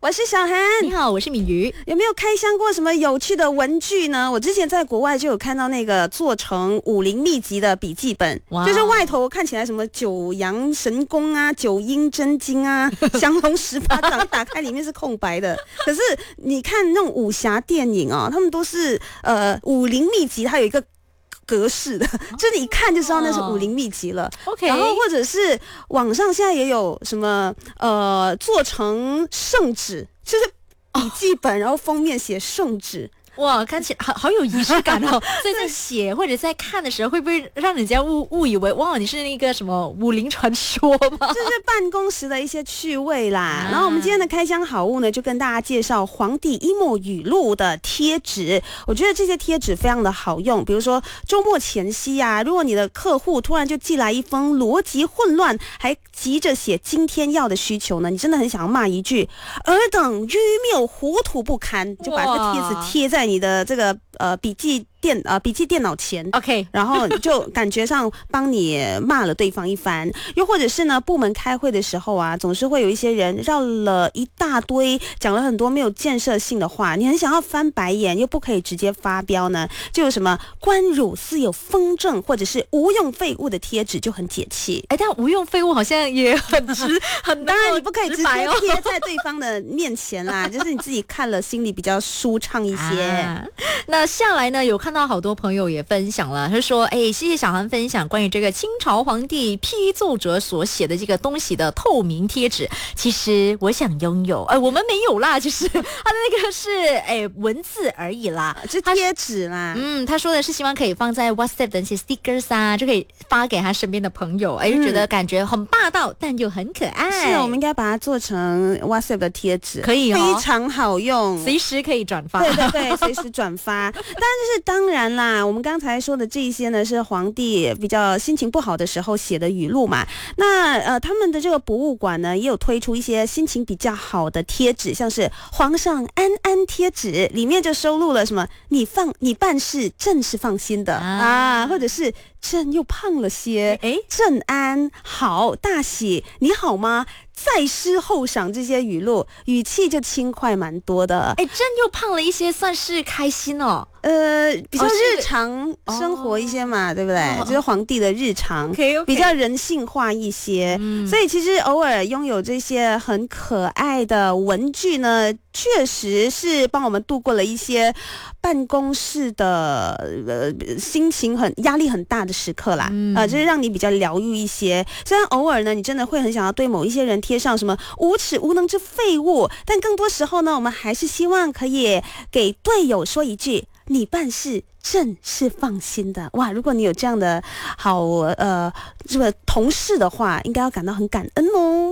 我是小涵。 你好，我是敏瑜。 有没有开箱过什么有趣的文具呢？我之前在国外就有看到那个做成武林秘籍的笔记本，就是外头看起来什么九阳神功啊、九阴真经啊、降龙十八掌，打开里面是空白的。可是你看那种武侠电影啊，他们都是武林秘籍，它有一个格式的，就是你一看就知道那是武林秘籍了。 OK， 然后或者是网上现在也有什么做成圣旨，就是笔记本，然后封面写圣旨。 哇，看起来好有仪式感哦！所以在写或者在看的时候，会不会让人家误以为哇，你是那个什么武林传说吗？ 这是办公室的一些趣味啦。然后我们今天的开箱好物呢，就跟大家介绍皇帝一墨语录的贴纸。我觉得这些贴纸非常的好用，比如说周末前夕啊，如果你的客户突然就寄来一封逻辑混乱，还急着写今天要的需求呢，你真的很想要骂一句“尔等愚谬糊涂不堪”，就把这个贴纸贴在你的这个笔记电脑前 ，OK， 然后就感觉上帮你骂了对方一番。又或者是呢，部门开会的时候啊，总是会有一些人绕了一大堆，讲了很多没有建设性的话，你很想要翻白眼，又不可以直接发飙呢，就有什么官汝似有风正，或者是无用废物的贴纸就很解气。 但无用废物好像也很当然你不可以直接贴在对方的面前啦，就是你自己看了心里比较舒畅一些。 那下来呢，有看到好多朋友也分享了，他说谢谢小涵分享关于这个清朝皇帝批奏折所写的这个东西的透明贴纸。其实我想拥有，我们没有啦，就是他的那个是文字而已啦， 是贴纸啦。 他说的是希望可以放在 WhatsApp 的那些 stickers 啊，就可以发给他身边的朋友，就觉得感觉很霸道，但又很可爱。 是，我们应该把它做成 WhatsApp 的贴纸， 可以非常好用， 随时可以转发。 对对对，随时转发。当然啦，我们刚才说的这一些呢，是皇帝比较心情不好的时候写的语录嘛。那他们的这个博物馆呢，也有推出一些心情比较好的贴纸，像是皇上安安贴纸，里面就收录了什么你办事朕是放心的啊，或者是朕又胖了些，朕安好大喜，你好吗？再施后赏，这些语录语气就轻快蛮多的。 朕又胖了一些，算是开心哦。 比较日常生活一些嘛，对不对？就是皇帝的日常，比较人性化一些。所以其实偶尔拥有这些很可爱的文具呢，确实是帮我们度过了一些办公室的心情压力很大的时刻啦。就是让你比较疗愈一些。虽然偶尔呢，你真的会很想要对某一些人贴上什么无耻无能之废物，但更多时候呢，我们还是希望可以给队友说一句，你办事朕是放心的。哇，如果你有这样的好这个同事的话，应该要感到很感恩哦。